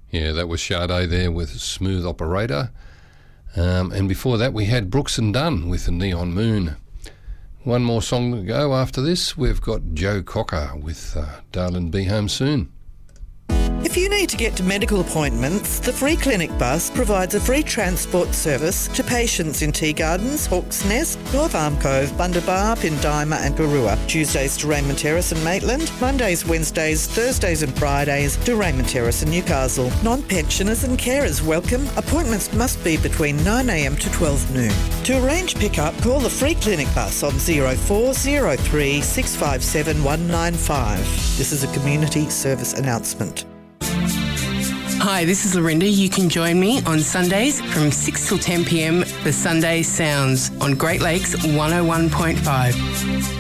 Yeah, that was Sade there with Smooth Operator. And before that we had Brooks and Dunn with the Neon Moon. One more song to go after this. We've got Joe Cocker with Darling Be Home Soon. If you need to get to medical appointments, the Free Clinic Bus provides a free transport service to patients in Tea Gardens, Hawk's Nest, North Arm Cove, Bundabar, Pindima and Garua. Tuesdays to Raymond Terrace and Maitland, Mondays, Wednesdays, Thursdays and Fridays to Raymond Terrace and Newcastle. Non-pensioners and carers welcome. Appointments must be between 9am to 12 noon. To arrange pick-up, call the Free Clinic Bus on 0403 657 195. This is a community service announcement. Hi, this is Lorinda. You can join me on Sundays from 6 till 10 p.m. for Sunday Sounds on Great Lakes 101.5.